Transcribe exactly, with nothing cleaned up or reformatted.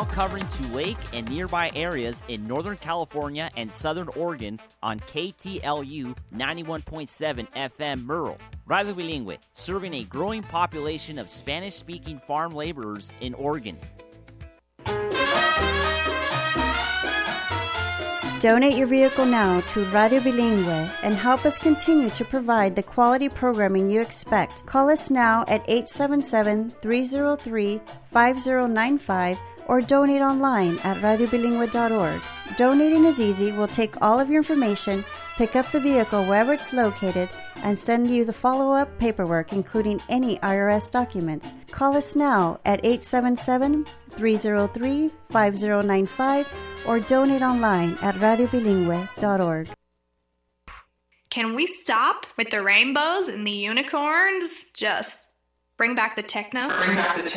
now covering to Lake and nearby areas in Northern California and Southern Oregon on K T L U ninety-one point seven F M Merle. Radio Bilingüe, serving a growing population of Spanish-speaking farm laborers in Oregon. Donate your vehicle now to Radio Bilingüe and help us continue to provide the quality programming you expect. Call us now at eight seven seven, three zero three, five zero nine five or donate online at radio bilingüe dot org. Donating is easy. We'll take all of your information, pick up the vehicle wherever it's located, and send you the follow-up paperwork, including any I R S documents. Call us now at eight seven seven, three zero three, five zero nine five or donate online at radio bilingüe dot org. Can we stop with the rainbows and the unicorns? Just bring back the techno. Bring back the